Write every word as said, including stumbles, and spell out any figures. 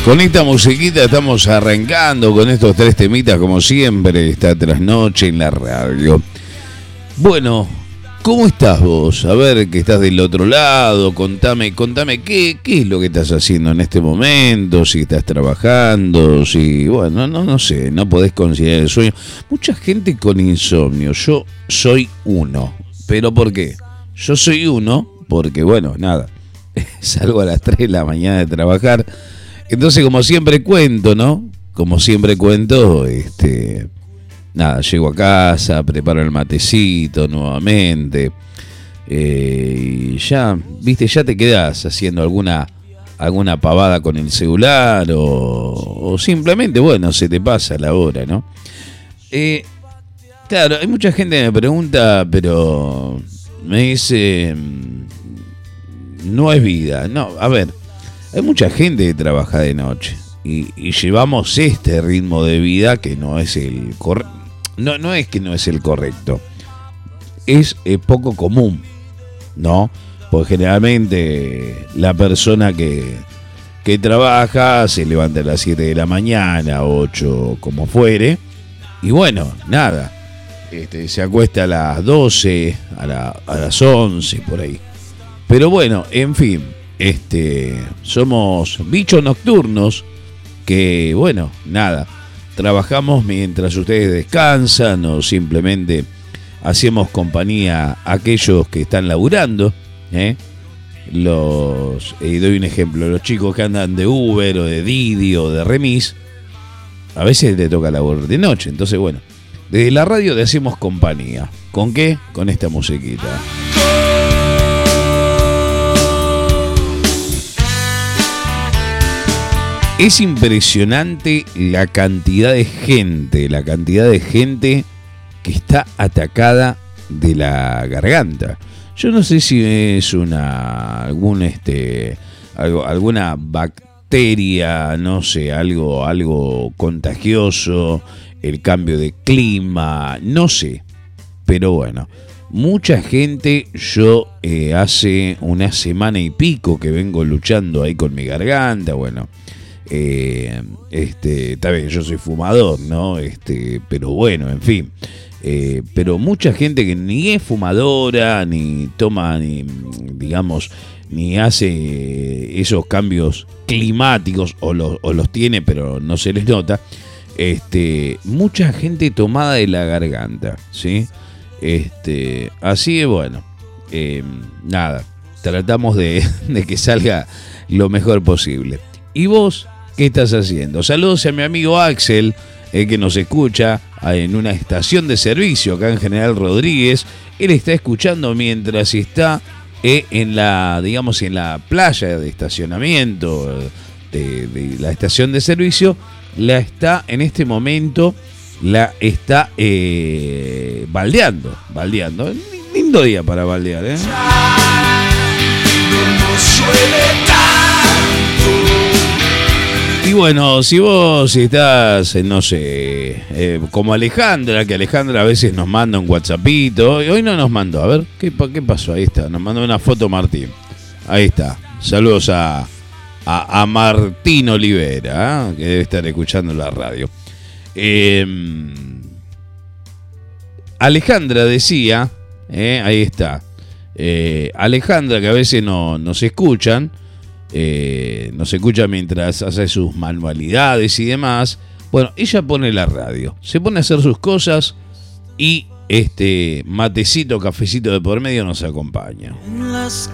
Con esta musiquita estamos arrancando con estos tres temitas, como siempre, esta trasnoche en la radio. Bueno, ¿cómo estás vos? A ver, que estás del otro lado, contame, contame qué, qué es lo que estás haciendo en este momento, si estás trabajando, si, bueno, no, no sé, no podés conciliar el sueño. Mucha gente con insomnio, yo soy uno, ¿pero por qué? Yo soy uno porque, bueno, nada, salgo a las tres de la mañana de trabajar. Entonces, como siempre cuento, ¿no? Como siempre cuento, este, nada, llego a casa, preparo el matecito nuevamente, eh, y ya, viste, ya te quedás haciendo alguna, alguna pavada con el celular o, o simplemente, bueno, se te pasa la hora, ¿no? Eh, claro, hay mucha gente que me pregunta, pero me dice, no es vida, no, a ver. Hay mucha gente que trabaja de noche y, y llevamos este ritmo de vida que no es el correcto. No, no es que no es el correcto. Es eh, poco común, ¿no? Porque generalmente la persona que, que trabaja se levanta a las siete de la mañana, ocho, como fuere. Y bueno, nada. Este, se acuesta a las doce, a, la, a las once, por ahí. Pero bueno, en fin. Este, somos bichos nocturnos que, bueno, nada, trabajamos mientras ustedes descansan o simplemente hacemos compañía a aquellos que están laburando, ¿eh? Los, eh, doy un ejemplo, los chicos que andan de Uber o de Didi o de Remis, a veces le toca labor de noche. Entonces, bueno, desde la radio le hacemos compañía. ¿Con qué? Con esta musiquita. Es impresionante la cantidad de gente, la cantidad de gente que está atacada de la garganta. Yo no sé si es una algún este algo, alguna bacteria, no sé, algo algo contagioso, el cambio de clima, no sé. Pero bueno, mucha gente, yo eh, hace una semana y pico que vengo luchando ahí con mi garganta, bueno. Eh, este, está bien, yo soy fumador, ¿no? Este, pero bueno, en fin. Eh, pero mucha gente que ni es fumadora, ni toma, ni, digamos, ni hace esos cambios climáticos, o los, o los tiene, pero no se les nota. Este, mucha gente tomada de la garganta, ¿sí? Este, así es, bueno, eh, nada, tratamos de, de que salga lo mejor posible. ¿Y vos qué estás haciendo? Saludos a mi amigo Axel, eh, que nos escucha en una estación de servicio acá en General Rodríguez. Él está escuchando mientras está eh, en la, digamos, en la playa de estacionamiento de, de la estación de servicio. La está en este momento, la está eh, baldeando, baldeando. Lindo día para baldear, ¿eh? No suele tanto. Y bueno, si vos estás, no sé, eh, como Alejandra, que Alejandra a veces nos manda un WhatsAppito, y hoy no nos mandó, a ver, ¿qué, qué pasó? Ahí está, nos mandó una foto Martín. Ahí está, saludos a, a, a Martín Olivera, ¿eh? Que debe estar escuchando la radio. Eh, Alejandra decía, eh, ahí está, eh, Alejandra, que a veces no nos escuchan, Eh, nos escucha mientras hace sus manualidades y demás. Bueno, ella pone la radio, se pone a hacer sus cosas y este matecito, cafecito de por medio nos acompaña. En las